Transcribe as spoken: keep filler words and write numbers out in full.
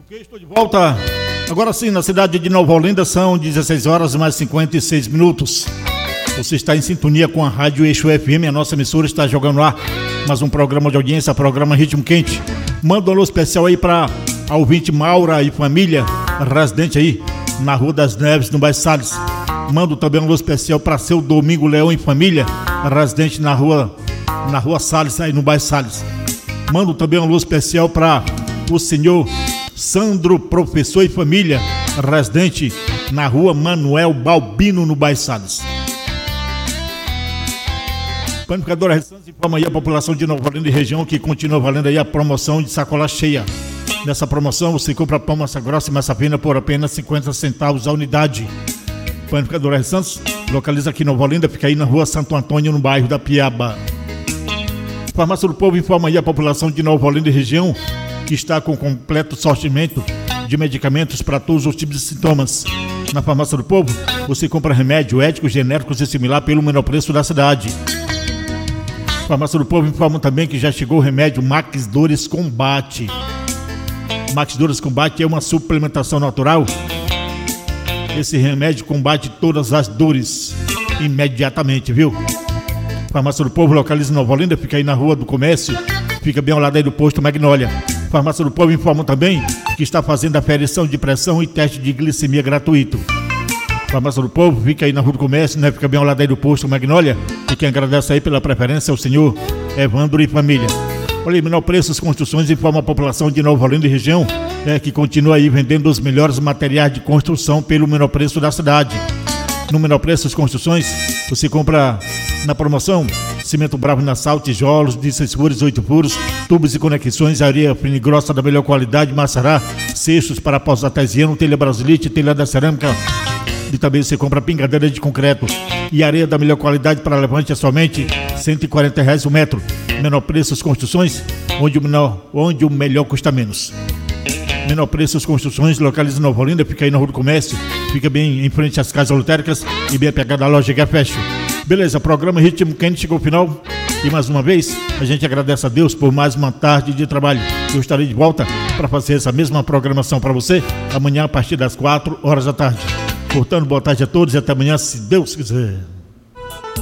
Ok, estou de volta. Agora sim, na cidade de Nova Olinda são dezesseis horas mais cinquenta e seis minutos. Você está em sintonia com a Rádio Eixo F M, a nossa emissora está jogando lá mais um programa de audiência, programa Ritmo Quente. Manda um alô especial aí para a ouvinte Maura e família, residente aí na Rua das Neves, no bairro Salles. Mando também um alô especial para seu Domingo Leão e família, residente na Rua, na Rua Salles, aí no bairro Salles. Mando também um alô especial para o senhor Sandro Professor e família, residente na Rua Manuel Balbino, no bairro Salles. Panificadora Ressantes informa aí a população de Nova Olinda e região que continua valendo aí a promoção de sacola cheia. Nessa promoção você compra pão massa grossa e massa fina por apenas cinquenta centavos a unidade. Panificadora Ressantes localiza aqui em Nova Olinda, fica aí na Rua Santo Antônio, no bairro da Piaba. Farmácia do Povo informa aí a população de Nova Olinda e região que está com completo sortimento de medicamentos para todos os tipos de sintomas. Na Farmácia do Povo você compra remédio, éticos, genéricos e similar pelo menor preço da cidade. Farmácia do Povo informa também que já chegou o remédio Max Dores Combate. Max Dores Combate é uma suplementação natural. Esse remédio combate todas as dores imediatamente, viu? Farmácia do Povo localiza em Nova Olinda, fica aí na Rua do Comércio, fica bem ao lado aí do posto Magnólia. Farmácia do Povo informa também que está fazendo aferição de pressão e teste de glicemia gratuito. Farmácia do Povo fica aí na Rua do Comércio, né? Fica bem ao lado aí do posto Magnólia. E quem agradece aí pela preferência é o senhor Evandro e família. Olha aí, Menor Preços Construções informa a população de Nova Olinda e região é, que continua aí vendendo os melhores materiais de construção pelo menor preço da cidade. No Menor Preços Construções você compra na promoção cimento bravo na sal, tijolos de seis furos, oito furos, tubos e conexões, areia fina e grossa da melhor qualidade, maçará, cestos para pós artesiano, telha brasilite, telha da cerâmica. E também você compra pingadeira de concreto e areia da melhor qualidade para levante é somente cento e quarenta reais o metro. Menor Preços Construções, onde o, menor, onde o melhor custa menos. Menor Preços Construções localiza em Nova Olinda, fica aí na Rua do Comércio, fica bem em frente às casas lotéricas e bem apegada à loja que é fecho. Beleza, programa Ritmo Quente chegou ao final e mais uma vez a gente agradece a Deus por mais uma tarde de trabalho. Eu estarei de volta para fazer essa mesma programação para você amanhã a partir das quatro horas da tarde. Portanto, boa tarde a todos e até amanhã, se Deus quiser.